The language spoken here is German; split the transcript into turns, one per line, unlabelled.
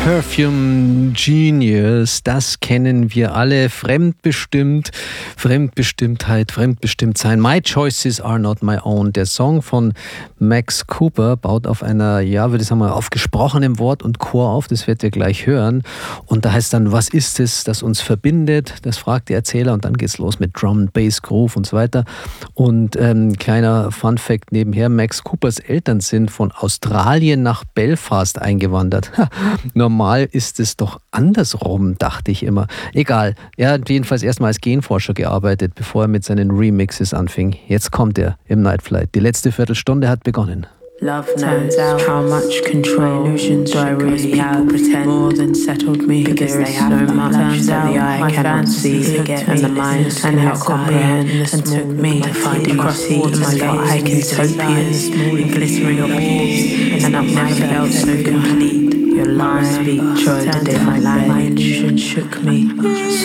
Perfume Genius, das kennen wir alle. Fremdbestimmt, Fremdbestimmtheit, Fremdbestimmtsein. My choices are not my own. Der Song von Max Cooper baut auf einer, ja, würde ich sagen mal, auf gesprochenem Wort und Chor auf. Das werdet ihr gleich hören. Und da heißt dann, was ist es, das uns verbindet? Das fragt der Erzähler und dann geht's los mit Drum and Bass, Groove und so weiter. Und kleiner Fun-Fact nebenher, Max Coopers Eltern sind von Australien nach Belfast eingewandert. Normal ist es doch andersrum, dachte ich immer. Egal, er hat jedenfalls erstmal als Genforscher gearbeitet, bevor er mit seinen Remixes anfing. Jetzt kommt er im Night Flight. Die letzte Viertelstunde hat begonnen.
Love knows how much control illusions do I really have, pretend more than settled me, because there is so much that the eye cannot see, and the mind cannot comprehend, and took me to find across all my life utopias and glittering orbs, and I've never felt so complete. Your love speech joined in my language and shook me.